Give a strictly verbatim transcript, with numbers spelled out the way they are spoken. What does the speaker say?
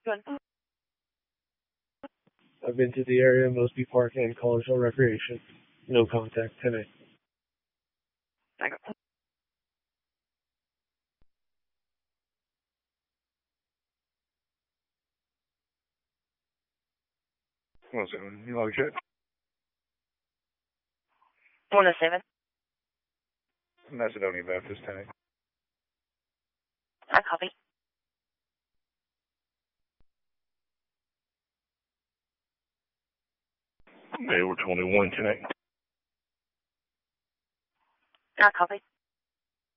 Good. I've been to the area, Mosby Park, and Collegeville Recreation. No contact tonight. Thank you. one oh seven, you log check? one oh seven. Macedonia Baptist, ten. I copy. They were twenty-one, ten. I copy.